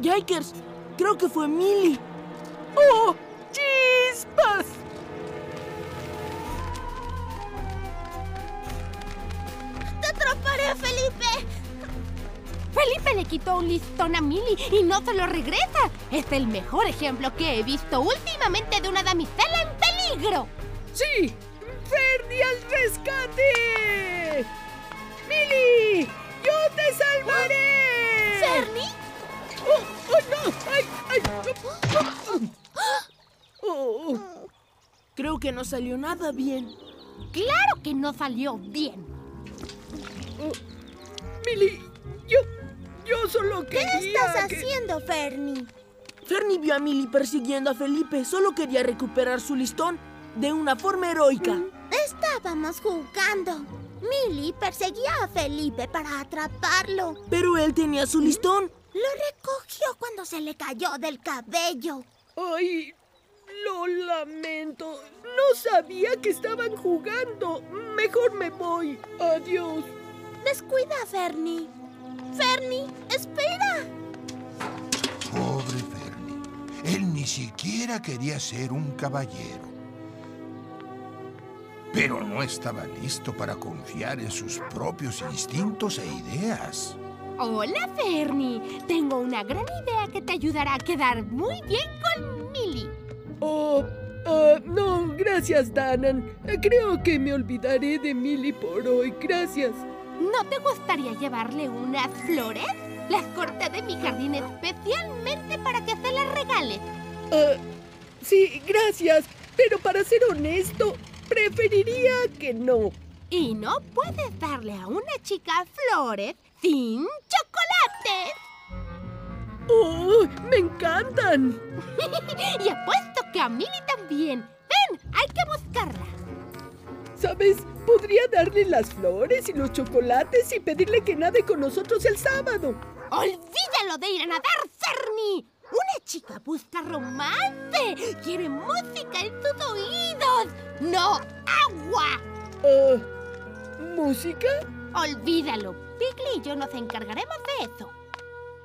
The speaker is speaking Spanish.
Yikers, creo que fue Millie. ¡Oh, chispas! ¡Te atraparé, Felipe! Felipe le quitó un listón a Millie y no se lo regresa. Es el mejor ejemplo que he visto últimamente de una damisela en peligro. ¡Sí! ¡Fernie al rescate! ¡Millie! ¡Yo te salvaré! ¿Fernie? ¡Oh, oh, no! ¡Ay, ay! Oh. Creo que no salió nada bien. Claro que no salió bien. Oh. Millie, yo solo quería ¿Qué estás que... haciendo, Fernie? Fernie vio a Millie persiguiendo a Felipe. Solo quería recuperar su listón de una forma heroica. Estábamos jugando. Millie perseguía a Felipe para atraparlo. Pero él tenía su listón. Lo recogió cuando se le cayó del cabello. ¡Ay! Lo lamento. No sabía que estaban jugando. Mejor me voy. Adiós. Descuida, Fernie. Fernie, espera. Pobre Fernie. Él ni siquiera quería ser un caballero. Pero no estaba listo para confiar en sus propios instintos e ideas. Hola, Fernie. Tengo una gran idea que te ayudará a quedar muy bien con Millie. No, gracias, Danan. Creo que me olvidaré de Millie por hoy. Gracias. ¿No te gustaría llevarle unas flores? Las corté de mi jardín especialmente para que se las regales. Sí, gracias. Pero para ser honesto, preferiría que no. Y no puedes darle a una chica flores sin chocolates. ¡Oh, me encantan! Y apuesto que a Millie también. Ven, hay que buscarla. ¿Sabes? Podría darle las flores y los chocolates y pedirle que nade con nosotros el sábado. ¡Olvídalo de ir a nadar, Fernie! Una chica busca romance. Quiere música en sus oídos, no agua. ¿Música? Olvídalo. Piggy y yo nos encargaremos de eso.